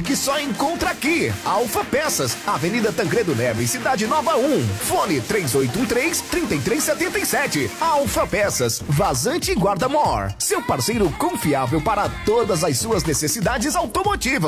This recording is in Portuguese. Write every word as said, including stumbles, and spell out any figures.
que só encontra aqui. Alfa Peças, Avenida Tancredo Neves, Cidade Nova um. Fone três oito um três, três três sete sete. Alfa Peças, Vazante e Guarda-Mor. Seu parceiro confiável para todas as suas necessidades automotivas.